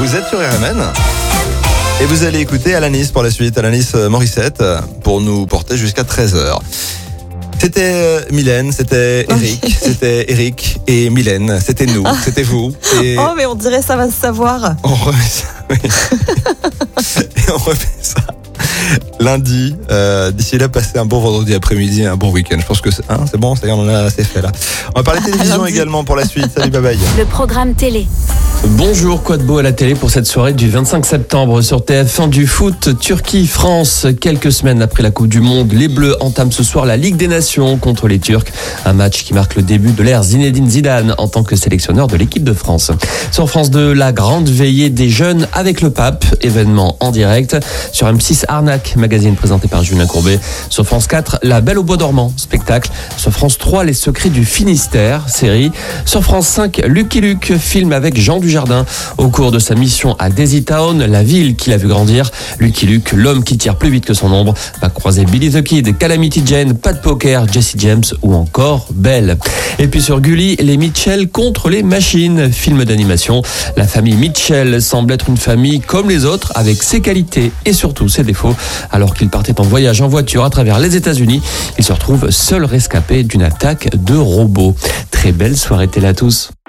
Vous êtes sur RMN et vous allez écouter Alanis pour la suite, Alanis Morissette, pour nous porter jusqu'à 13h. C'était Mylène, c'était Eric, c'était Eric et Mylène, c'était nous, c'était vous. Et Oh, mais on dirait ça va se savoir. on remet ça, oui. Et on remet ça lundi. D'ici là, passez un bon vendredi après-midi et un bon week-end. Je pense que c'est bon, ça y est, on en a assez fait là. On va parler télévision également pour la suite. Salut, bye bye. Le programme télé. Bonjour, quoi de beau à la télé pour cette soirée du 25 septembre sur TF1 du foot, Turquie-France. Quelques semaines après la Coupe du Monde, les Bleus entament ce soir la Ligue des Nations contre les Turcs. Un match qui marque le début de l'ère Zinedine Zidane en tant que sélectionneur de l'équipe de France. Sur France 2, la grande veillée des jeunes avec le pape, événement en direct. Sur M6, Arnaque, magazine présenté par Julien Courbet. Sur France 4, La Belle au Bois dormant, spectacle. Sur France 3, Les Secrets du Finistère, série. Sur France 5, Lucky Luke, film avec Jean Dujardin. Au cours de sa mission à Daisy Town, la ville qu'il a vu grandir, Lucky Luke, l'homme qui tire plus vite que son ombre, va croiser Billy the Kid, Calamity Jane, Pat Poker, Jesse James ou encore Belle. Et puis sur Gulli, les Mitchell contre les machines, film d'animation. La famille Mitchell semble être une famille comme les autres, avec ses qualités et surtout ses défauts. Alors qu'il partait en voyage en voiture à travers les États-Unis, il se retrouve seul rescapé d'une attaque de robots. Très belle soirée télé à tous.